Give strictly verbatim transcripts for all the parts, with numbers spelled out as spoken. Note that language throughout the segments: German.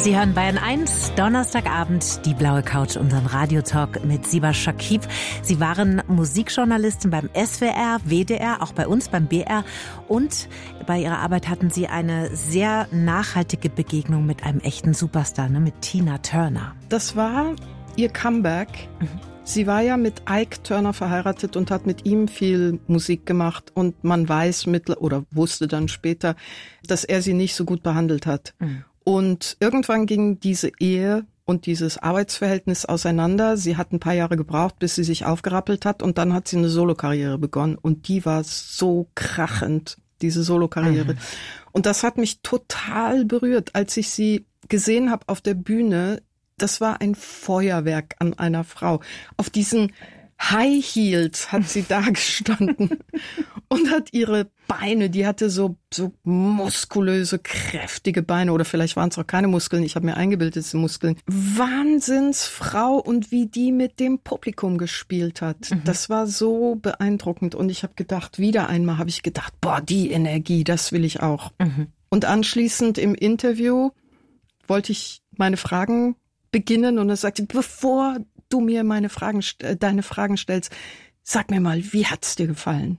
Sie hören Bayern eins, Donnerstagabend, die blaue Couch, unseren Radiotalk mit Siba Shakib. Sie waren Musikjournalistin beim S W R, W D R, auch bei uns beim B R. Und bei Ihrer Arbeit hatten Sie eine sehr nachhaltige Begegnung mit einem echten Superstar, ne, mit Tina Turner. Das war ihr Comeback. Mhm. Sie war ja mit Ike Turner verheiratet und hat mit ihm viel Musik gemacht. Und man weiß mittler oder wusste dann später, dass er sie nicht so gut behandelt hat. Mhm. Und irgendwann ging diese Ehe und dieses Arbeitsverhältnis auseinander. Sie hat ein paar Jahre gebraucht, bis sie sich aufgerappelt hat. Und dann hat sie eine Solokarriere begonnen. Und die war so krachend, diese Solokarriere. Mhm. Und das hat mich total berührt, als ich sie gesehen habe auf der Bühne. Das war ein Feuerwerk an einer Frau. Auf diesen High Heels hat sie da gestanden und hat ihre Beine, die hatte so so muskulöse, kräftige Beine, oder vielleicht waren es auch keine Muskeln, ich habe mir eingebildet, es sind Muskeln. Wahnsinnsfrau, und wie die mit dem Publikum gespielt hat. Mhm. Das war so beeindruckend, und ich habe gedacht, wieder einmal habe ich gedacht, boah, die Energie, das will ich auch. Mhm. Und anschließend im Interview wollte ich meine Fragen beginnen, und er sagte, bevor du mir meine Fragen, deine Fragen stellst, sag mir mal, wie hat's dir gefallen?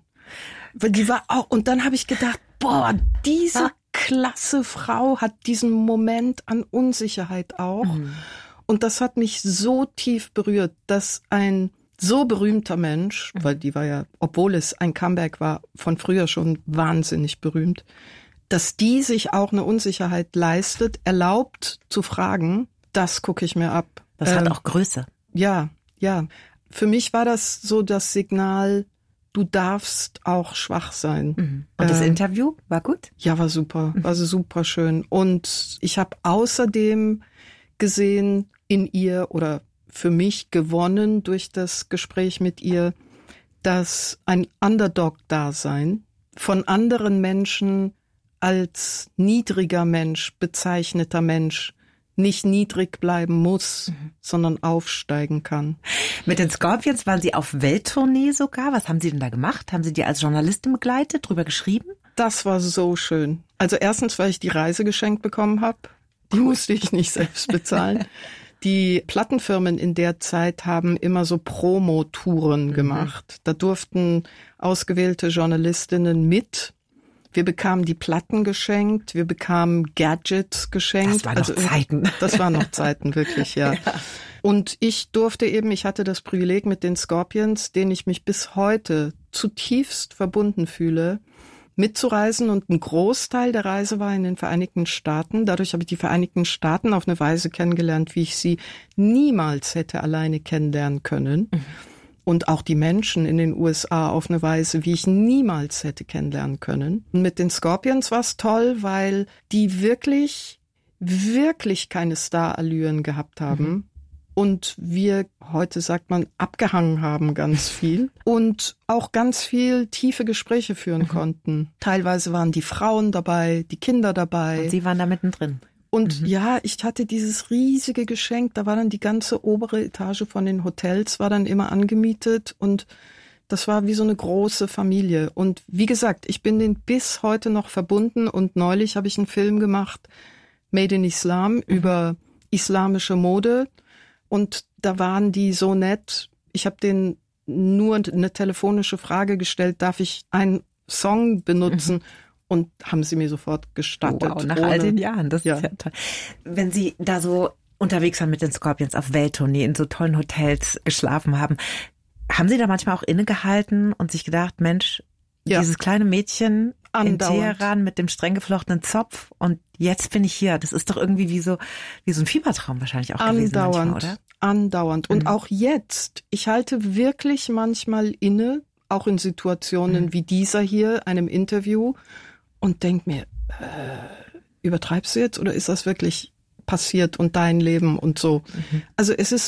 Die war auch, und dann habe ich gedacht, boah, diese klasse Frau hat diesen Moment an Unsicherheit auch. Mhm. Und das hat mich so tief berührt, dass ein so berühmter Mensch, mhm. weil die war ja, obwohl es ein Comeback war, von früher schon wahnsinnig berühmt, dass die sich auch eine Unsicherheit leistet, erlaubt zu fragen, das gucke ich mir ab. Das ähm, hat auch Größe. Ja, ja. Für mich war das so das Signal, du darfst auch schwach sein. Mhm. Und das ähm, Interview war gut? Ja, war super, war so super schön. Und ich habe außerdem gesehen in ihr, oder für mich gewonnen durch das Gespräch mit ihr, dass ein Underdog-Dasein von anderen Menschen als niedriger Mensch, bezeichneter Mensch, nicht niedrig bleiben muss, mhm. sondern aufsteigen kann. Mit den Scorpions waren Sie auf Welttournee sogar. Was haben Sie denn da gemacht? Haben Sie die als Journalistin begleitet, drüber geschrieben? Das war so schön. Also erstens, weil ich die Reise geschenkt bekommen habe. Die musste ich nicht selbst bezahlen. Die Plattenfirmen in der Zeit haben immer so Promo-Touren mhm. gemacht. Da durften ausgewählte Journalistinnen mit. Wir bekamen die Platten geschenkt, wir bekamen Gadgets geschenkt. Das waren noch also, Zeiten. Das waren noch Zeiten, wirklich, ja. ja. Und ich durfte eben, ich hatte das Privileg mit den Scorpions, denen ich mich bis heute zutiefst verbunden fühle, mitzureisen. Und ein Großteil der Reise war in den Vereinigten Staaten. Dadurch habe ich die Vereinigten Staaten auf eine Weise kennengelernt, wie ich sie niemals hätte alleine kennenlernen können. Mhm. Und auch die Menschen in den U S A auf eine Weise, wie ich niemals hätte kennenlernen können. Und mit den Scorpions war es toll, weil die wirklich, wirklich keine Starallüren gehabt haben. Mhm. Und wir, heute sagt man, abgehangen haben ganz viel. Und auch ganz viel tiefe Gespräche führen mhm. konnten. Teilweise waren die Frauen dabei, die Kinder dabei. Und Sie waren da mittendrin. Und mhm. ja, ich hatte dieses riesige Geschenk, da war dann die ganze obere Etage von den Hotels, war dann immer angemietet, und das war wie so eine große Familie. Und wie gesagt, ich bin denen bis heute noch verbunden, und neulich habe ich einen Film gemacht, Made in Islam, mhm. über islamische Mode, und da waren die so nett. Ich habe denen nur eine telefonische Frage gestellt, darf ich einen Song benutzen? Mhm. Und haben sie mir sofort gestattet. Wow, nach ohne, all den Jahren, das ja. ist ja toll. Wenn Sie da so unterwegs waren mit den Scorpions auf Welttournee, in so tollen Hotels geschlafen haben, haben Sie da manchmal auch innegehalten und sich gedacht, Mensch, ja. dieses kleine Mädchen Andauernd. in Teheran mit dem streng geflochtenen Zopf, und jetzt bin ich hier. Das ist doch irgendwie wie so wie so ein Fiebertraum wahrscheinlich auch Andauernd, gewesen manchmal, oder? Andauernd. Und mhm. auch jetzt, ich halte wirklich manchmal inne, auch in Situationen mhm. wie dieser hier, einem Interview, und denk mir, äh, übertreibst du jetzt, oder ist das wirklich passiert und dein Leben und so? Mhm. Also es ist